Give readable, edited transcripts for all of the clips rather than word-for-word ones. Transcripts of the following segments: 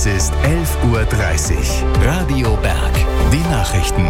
Es ist 11:30 Uhr. Radio Berg. Die Nachrichten.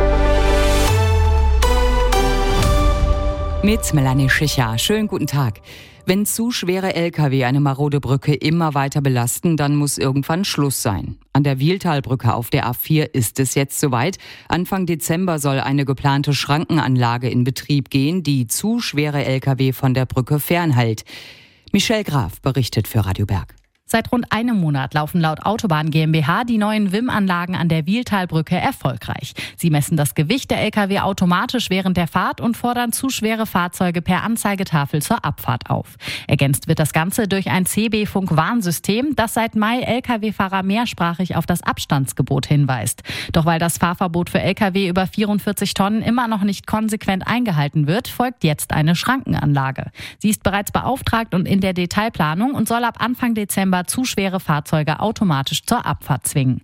Mit Melanie Schicher. Schönen guten Tag. Wenn zu schwere Lkw eine marode Brücke immer weiter belasten, dann muss irgendwann Schluss sein. An der Wiehltalbrücke auf der A4 ist es jetzt soweit. Anfang Dezember soll eine geplante Schrankenanlage in Betrieb gehen, die zu schwere Lkw von der Brücke fernhält. Michelle Graf berichtet für Radio Berg. Seit rund einem Monat laufen laut Autobahn GmbH die neuen WIM-Anlagen an der Wiehltalbrücke erfolgreich. Sie messen das Gewicht der Lkw automatisch während der Fahrt und fordern zu schwere Fahrzeuge per Anzeigetafel zur Abfahrt auf. Ergänzt wird das Ganze durch ein CB-Funk-Warnsystem, das seit Mai Lkw-Fahrer mehrsprachig auf das Abstandsgebot hinweist. Doch weil das Fahrverbot für Lkw über 44 Tonnen immer noch nicht konsequent eingehalten wird, folgt jetzt eine Schrankenanlage. Sie ist bereits beauftragt und in der Detailplanung und soll ab Anfang Dezember zu schwere Fahrzeuge automatisch zur Abfahrt zwingen.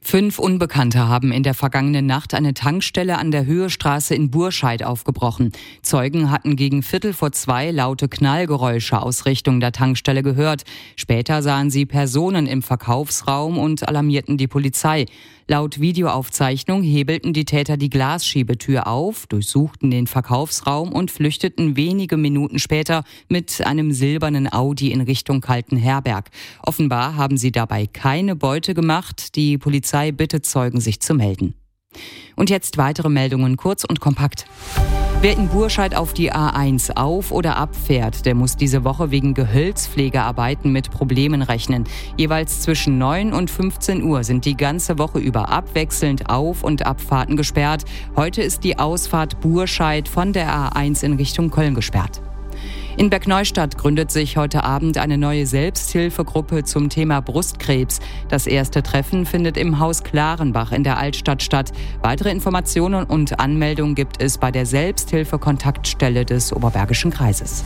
5 Unbekannte haben in der vergangenen Nacht eine Tankstelle an der Höhestraße in Burscheid aufgebrochen. Zeugen hatten gegen 1:45 laute Knallgeräusche aus Richtung der Tankstelle gehört. Später sahen sie Personen im Verkaufsraum und alarmierten die Polizei. Laut Videoaufzeichnung hebelten die Täter die Glasschiebetür auf, durchsuchten den Verkaufsraum und flüchteten wenige Minuten später mit einem silbernen Audi in Richtung Kaltenherberg. Offenbar haben sie dabei keine Beute gemacht. Die Polizei bittet Zeugen, sich zu melden. Und jetzt weitere Meldungen, kurz und kompakt. Wer in Burscheid auf die A1 auf- oder abfährt, der muss diese Woche wegen Gehölzpflegearbeiten mit Problemen rechnen. Jeweils zwischen 9 und 15 Uhr sind die ganze Woche über abwechselnd Auf- und Abfahrten gesperrt. Heute ist die Ausfahrt Burscheid von der A1 in Richtung Köln gesperrt. In Bergneustadt gründet sich heute Abend eine neue Selbsthilfegruppe zum Thema Brustkrebs. Das erste Treffen findet im Haus Klarenbach in der Altstadt statt. Weitere Informationen und Anmeldungen gibt es bei der Selbsthilfe-Kontaktstelle des Oberbergischen Kreises.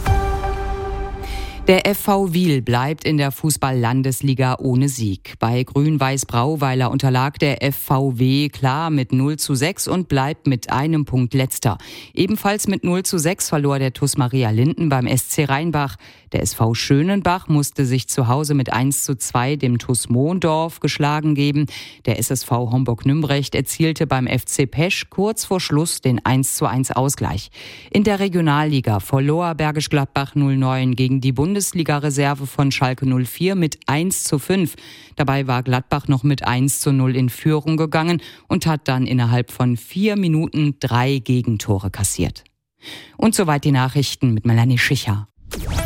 Der FV Wiel bleibt in der Fußball-Landesliga ohne Sieg. Bei Grün-Weiß Brauweiler unterlag der FVW klar mit 0:6 und bleibt mit einem Punkt letzter. Ebenfalls mit 0:6 verlor der TuS Maria Linden beim SC Rheinbach. Der SV Schönenbach musste sich zu Hause mit 1:2 dem TuS Mohndorf geschlagen geben. Der SSV Homburg-Nümbrecht erzielte beim FC Pesch kurz vor Schluss den 1:1 Ausgleich. In der Regionalliga verlor Bergisch Gladbach 0:9 gegen die Bundesliga-Reserve von Schalke 04 mit 1:5. Dabei war Gladbach noch mit 1:0 in Führung gegangen und hat dann innerhalb von 4 Minuten 3 Gegentore kassiert. Und soweit die Nachrichten mit Melanie Schicher.